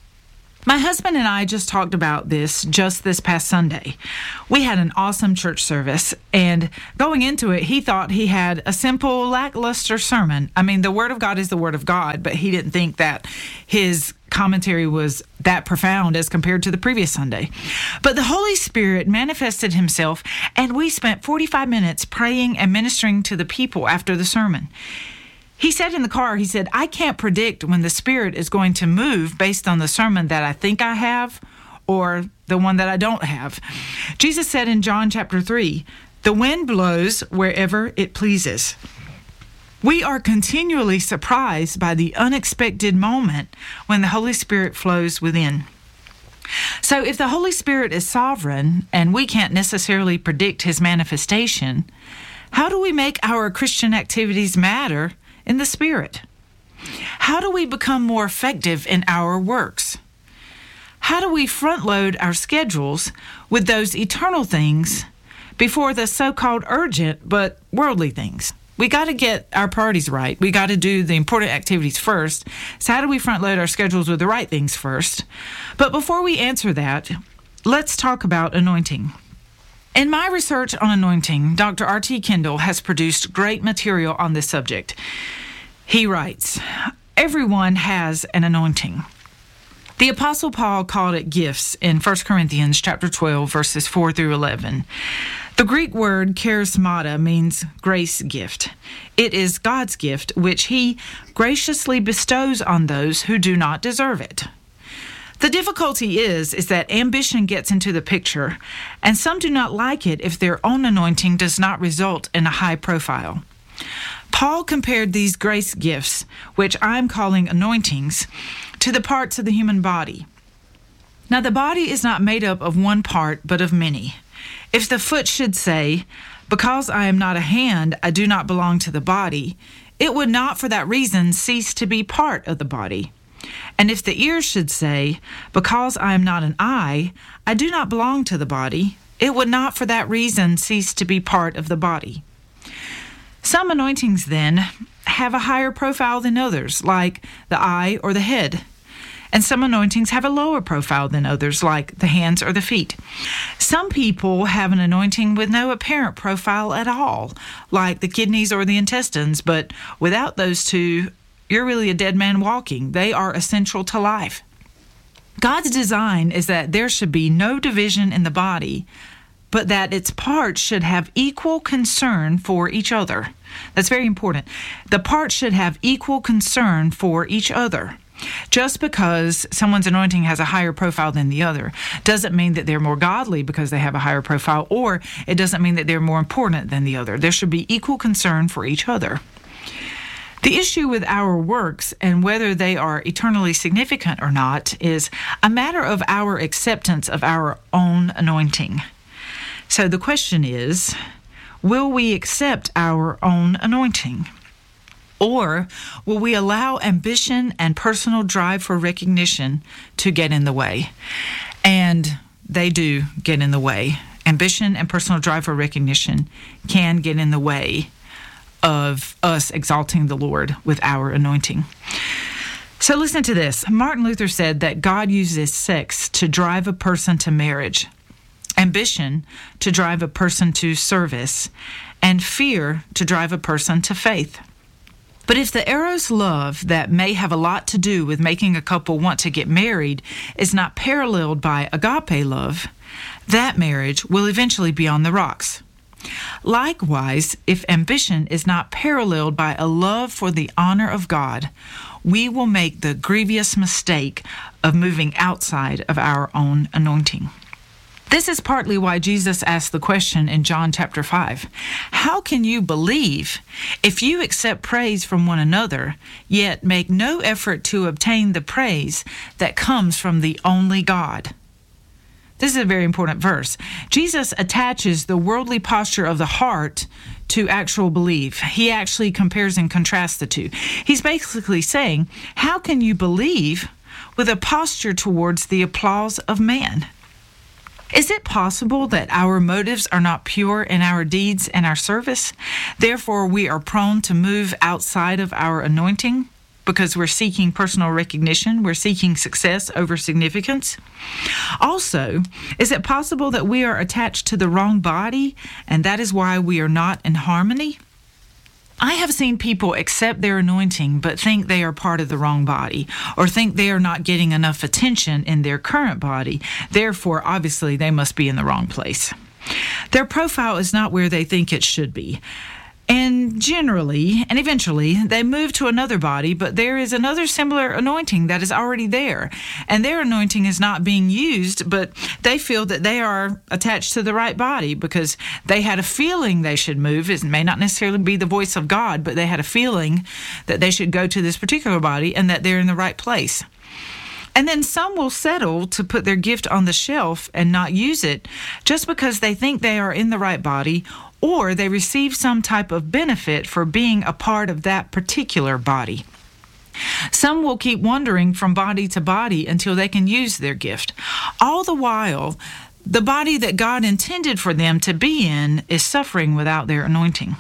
My husband and I just talked about this just this past Sunday. We had an awesome church service, and going into it, he thought he had a simple, lackluster sermon. I mean, the Word of God is the Word of God, but he didn't think that his commentary was that profound as compared to the previous Sunday. But the Holy Spirit manifested himself, and we spent forty-five minutes praying and ministering to the people after the sermon. He said in the car, he said, I can't predict when the Spirit is going to move based on the sermon that I think I have or the one that I don't have. Jesus said in John chapter three, the wind blows wherever it pleases. We are continually surprised by the unexpected moment when the Holy Spirit flows within. So if the Holy Spirit is sovereign and we can't necessarily predict his manifestation, how do we make our Christian activities matter in the Spirit? How do we become more effective in our works? How do we front load our schedules with those eternal things before the so-called urgent but worldly things? We got to get our priorities right. We got to do the important activities first. So how do we front load our schedules with the right things first? But before we answer that, let's talk about anointing. In my research on anointing, Doctor R T Kendall has produced great material on this subject. He writes, everyone has an anointing. The Apostle Paul called it gifts in First Corinthians chapter twelve, verses four through eleven. The Greek word charismata means grace gift. It is God's gift, which he graciously bestows on those who do not deserve it. The difficulty is, is that ambition gets into the picture, and some do not like it if their own anointing does not result in a high profile. Paul compared these grace gifts, which I'm calling anointings, to the parts of the human body. Now, the body is not made up of one part, but of many. If the foot should say, because I am not a hand, I do not belong to the body, it would not for that reason cease to be part of the body. And if the ear should say, because I am not an eye, I do not belong to the body, it would not for that reason cease to be part of the body. Some anointings, then, have a higher profile than others, like the eye or the head. And some anointings have a lower profile than others, like the hands or the feet. Some people have an anointing with no apparent profile at all, like the kidneys or the intestines, but without those two, you're really a dead man walking. They are essential to life. God's design is that there should be no division in the body, but that its parts should have equal concern for each other. That's very important. The parts should have equal concern for each other. Just because someone's anointing has a higher profile than the other doesn't mean that they're more godly because they have a higher profile, or it doesn't mean that they're more important than the other. There should be equal concern for each other. The issue with our works and whether they are eternally significant or not is a matter of our acceptance of our own anointing. So the question is, will we accept our own anointing? Or will we allow ambition and personal drive for recognition to get in the way? And they do get in the way. Ambition and personal drive for recognition can get in the way of us exalting the Lord with our anointing. So listen to this. Martin Luther said that God uses sex to drive a person to marriage, ambition to drive a person to service, and fear to drive a person to faith. But if the eros love that may have a lot to do with making a couple want to get married is not paralleled by agape love, that marriage will eventually be on the rocks. Likewise, if ambition is not paralleled by a love for the honor of God, we will make the grievous mistake of moving outside of our own anointing. This is partly why Jesus asked the question in John chapter five. How can you believe if you accept praise from one another, yet make no effort to obtain the praise that comes from the only God? This is a very important verse. Jesus attaches the worldly posture of the heart to actual belief. He actually compares and contrasts the two. He's basically saying, how can you believe with a posture towards the applause of man? Is it possible that our motives are not pure in our deeds and our service? Therefore, we are prone to move outside of our anointing because we're seeking personal recognition, we're seeking success over significance? Also, is it possible that we are attached to the wrong body, and that is why we are not in harmony? I have seen people accept their anointing but think they are part of the wrong body, or think they are not getting enough attention in their current body. Therefore, obviously, they must be in the wrong place. Their profile is not where they think it should be. And generally, and eventually, they move to another body, but there is another similar anointing that is already there. And their anointing is not being used, but they feel that they are attached to the right body because they had a feeling they should move. It may not necessarily be the voice of God, but they had a feeling that they should go to this particular body and that they're in the right place. And then some will settle to put their gift on the shelf and not use it just because they think they are in the right body, or they receive some type of benefit for being a part of that particular body. Some will keep wandering from body to body until they can use their gift. All the while, the body that God intended for them to be in is suffering without their anointing.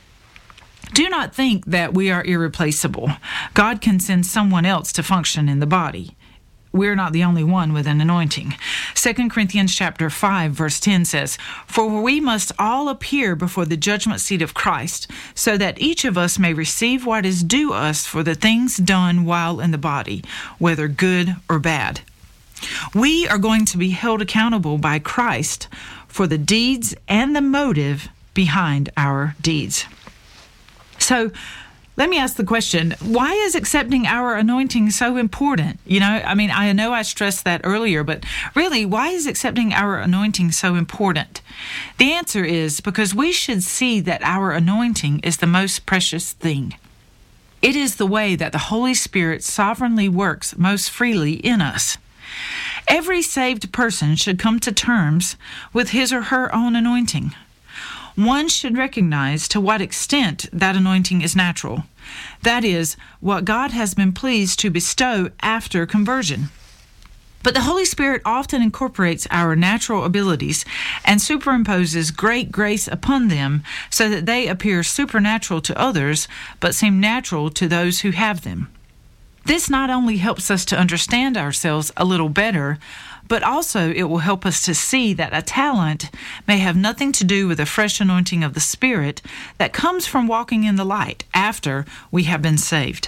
Do not think that we are irreplaceable. God can send someone else to function in the body. We're not the only one with an anointing. Second Corinthians chapter five, verse ten says, "For we must all appear before the judgment seat of Christ, so that each of us may receive what is due us for the things done while in the body, whether good or bad." We are going to be held accountable by Christ for the deeds and the motive behind our deeds. So, let me ask the question, why is accepting our anointing so important? You know, I mean, I know I stressed that earlier, but really, why is accepting our anointing so important? The answer is because we should see that our anointing is the most precious thing. It is the way that the Holy Spirit sovereignly works most freely in us. Every saved person should come to terms with his or her own anointing. One should recognize to what extent that anointing is natural. That is, what God has been pleased to bestow after conversion. But the Holy Spirit often incorporates our natural abilities and superimposes great grace upon them so that they appear supernatural to others, but seem natural to those who have them. This not only helps us to understand ourselves a little better, but also it will help us to see that a talent may have nothing to do with a fresh anointing of the Spirit that comes from walking in the light after we have been saved.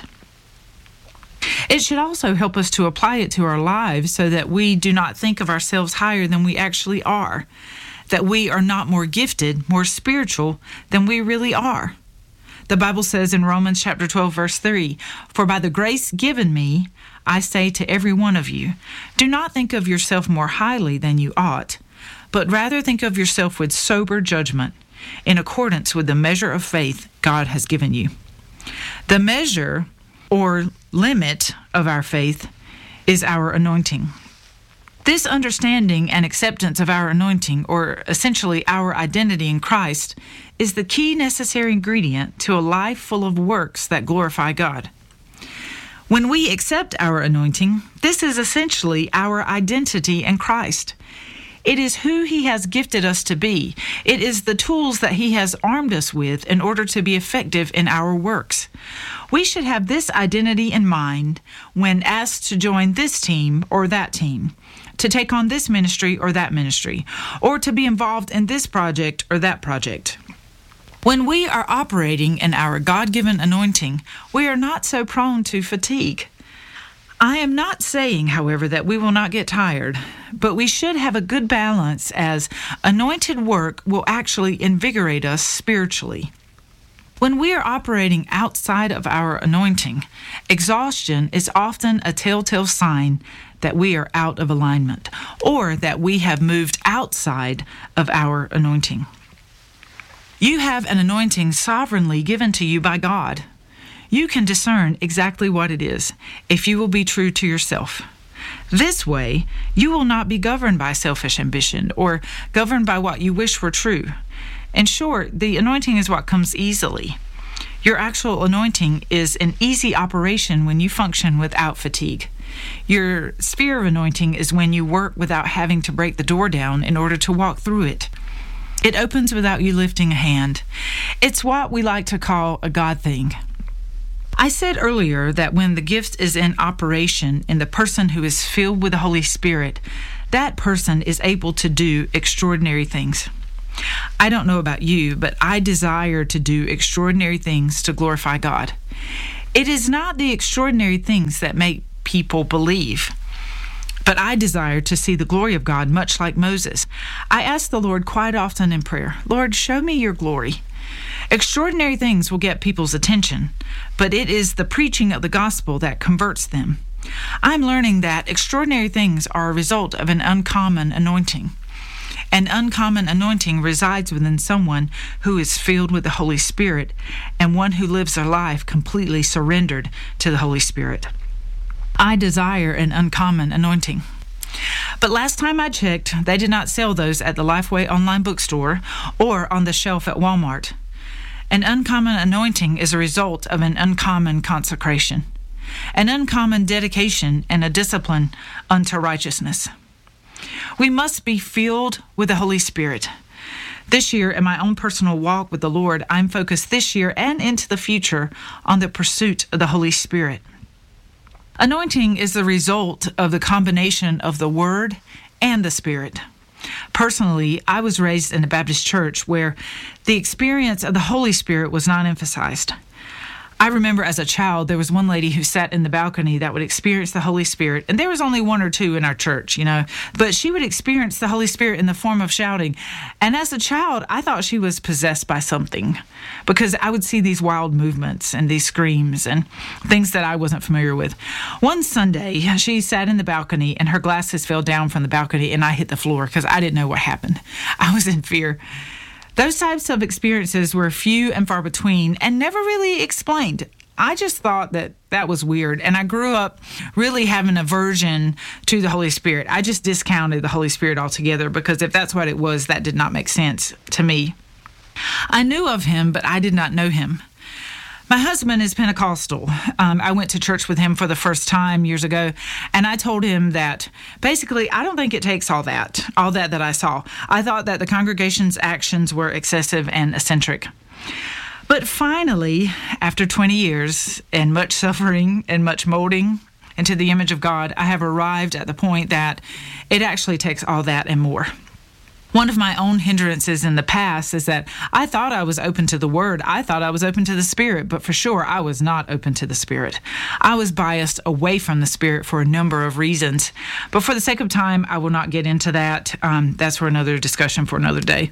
It should also help us to apply it to our lives so that we do not think of ourselves higher than we actually are, that we are not more gifted, more spiritual than we really are. The Bible says in Romans chapter twelve, verse three, "For by the grace given me, I say to every one of you, do not think of yourself more highly than you ought, but rather think of yourself with sober judgment, in accordance with the measure of faith God has given you." The measure or limit of our faith is our anointing. This understanding and acceptance of our anointing, or essentially our identity in Christ, is the key necessary ingredient to a life full of works that glorify God. When we accept our anointing, this is essentially our identity in Christ. It is who He has gifted us to be. It is the tools that He has armed us with in order to be effective in our works. We should have this identity in mind when asked to join this team or that team, to take on this ministry or that ministry, or to be involved in this project or that project. When we are operating in our God-given anointing, we are not so prone to fatigue. I am not saying, however, that we will not get tired, but we should have a good balance, as anointed work will actually invigorate us spiritually. When we are operating outside of our anointing, exhaustion is often a telltale sign that we are out of alignment or that we have moved outside of our anointing. You have an anointing sovereignly given to you by God. You can discern exactly what it is if you will be true to yourself. This way, you will not be governed by selfish ambition or governed by what you wish were true. In short, the anointing is what comes easily. Your actual anointing is an easy operation when you function without fatigue. Your sphere of anointing is when you work without having to break the door down in order to walk through it. It opens without you lifting a hand. It's what we like to call a God thing. I said earlier that when the gift is in operation in the person who is filled with the Holy Spirit, that person is able to do extraordinary things. I don't know about you, but I desire to do extraordinary things to glorify God. It is not the extraordinary things that make people believe, but I desire to see the glory of God, much like Moses. I ask the Lord quite often in prayer, Lord, show me your glory. Extraordinary things will get people's attention, but it is the preaching of the gospel that converts them. I'm learning that extraordinary things are a result of an uncommon anointing. An uncommon anointing resides within someone who is filled with the Holy Spirit and one who lives their life completely surrendered to the Holy Spirit. I desire an uncommon anointing. But last time I checked, they did not sell those at the Lifeway online bookstore or on the shelf at Walmart. An uncommon anointing is a result of an uncommon consecration, an uncommon dedication and a discipline unto righteousness. We must be filled with the Holy Spirit. This year, in my own personal walk with the Lord, I'm focused this year and into the future on the pursuit of the Holy Spirit. Anointing is the result of the combination of the Word and the Spirit. Personally, I was raised in a Baptist church where the experience of the Holy Spirit was not emphasized. I remember as a child, there was one lady who sat in the balcony that would experience the Holy Spirit. And there was only one or two in our church, you know, but she would experience the Holy Spirit in the form of shouting. And as a child, I thought she was possessed by something because I would see these wild movements and these screams and things that I wasn't familiar with. One Sunday, she sat in the balcony and her glasses fell down from the balcony and I hit the floor because I didn't know what happened. I was in fear. Those types of experiences were few and far between and never really explained. I just thought that that was weird. And I grew up really having aversion to the Holy Spirit. I just discounted the Holy Spirit altogether because if that's what it was, that did not make sense to me. I knew of him, but I did not know him. My husband is Pentecostal. Um, I went to church with him for the first time years ago, and I told him that basically I don't think it takes all that, all that that I saw. I thought that the congregation's actions were excessive and eccentric. But finally, after twenty years and much suffering and much molding into the image of God, I have arrived at the point that it actually takes all that and more. One of my own hindrances in the past is that I thought I was open to the Word. I thought I was open to the Spirit, but for sure I was not open to the Spirit. I was biased away from the Spirit for a number of reasons. But for the sake of time, I will not get into that. Um, that's for another discussion for another day.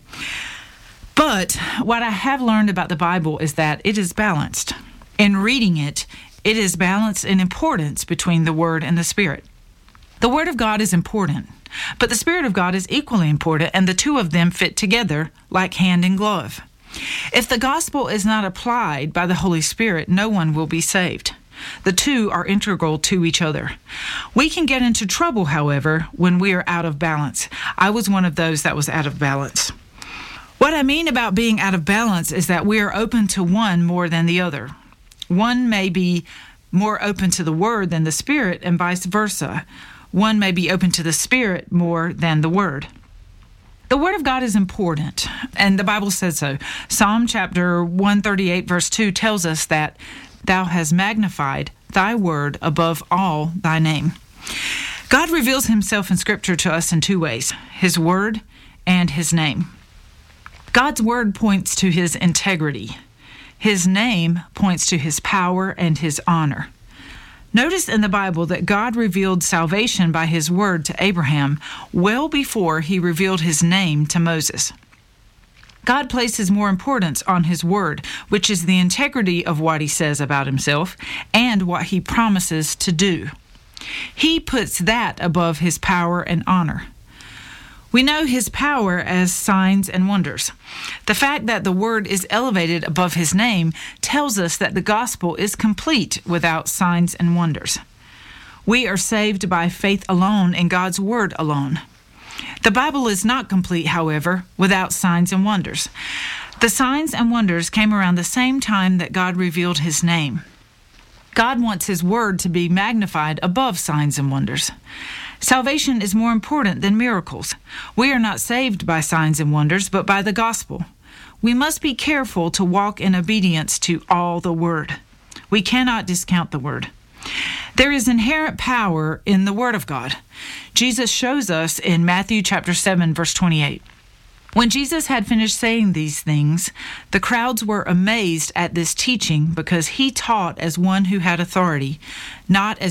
But what I have learned about the Bible is that it is balanced. In reading it, it is balanced in importance between the Word and the Spirit. The Word of God is important, but the Spirit of God is equally important, and the two of them fit together like hand in glove. If the gospel is not applied by the Holy Spirit, no one will be saved. The two are integral to each other. We can get into trouble, however, when we are out of balance. I was one of those that was out of balance. What I mean about being out of balance is that we are open to one more than the other. One may be more open to the Word than the Spirit, and vice versa. One may be open to the Spirit more than the Word. The Word of God is important, and the Bible says so. Psalm chapter one thirty-eight, verse two tells us that thou hast magnified thy Word above all thy name. God reveals himself in Scripture to us in two ways, his Word and his name. God's Word points to his integrity. His name points to his power and his honor. Notice in the Bible that God revealed salvation by his word to Abraham well before he revealed his name to Moses. God places more importance on His Word, which is the integrity of what He says about Himself and what He promises to do. He puts that above His power and honor. We know His power as signs and wonders. The fact that the Word is elevated above His name tells us that the gospel is complete without signs and wonders. We are saved by faith alone in God's Word alone. The Bible is not complete, however, without signs and wonders. The signs and wonders came around the same time that God revealed His name. God wants His Word to be magnified above signs and wonders. Salvation is more important than miracles. We are not saved by signs and wonders, but by the gospel. We must be careful to walk in obedience to all the Word. We cannot discount the Word. There is inherent power in the Word of God. Jesus shows us in Matthew chapter seven, verse twenty-eight. When Jesus had finished saying these things, the crowds were amazed at this teaching because He taught as one who had authority, not as